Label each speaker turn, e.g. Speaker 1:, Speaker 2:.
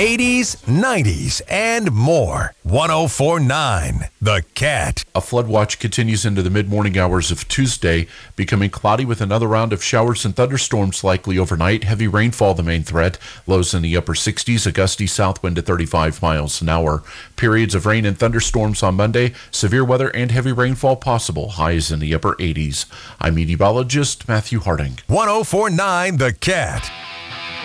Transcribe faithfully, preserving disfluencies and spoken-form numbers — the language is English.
Speaker 1: eighties, nineties, and more. one oh four point nine The Cat.
Speaker 2: A flood watch continues into the mid-morning hours of Tuesday, becoming cloudy with another round of showers and thunderstorms likely overnight. Heavy rainfall the main threat. Lows in the upper sixties, a gusty south wind to thirty-five miles an hour. Periods of rain and thunderstorms on Monday. Severe weather and heavy rainfall possible. Highs in the upper eighties. I'm meteorologist Matthew Harding.
Speaker 1: one oh four point nine The Cat.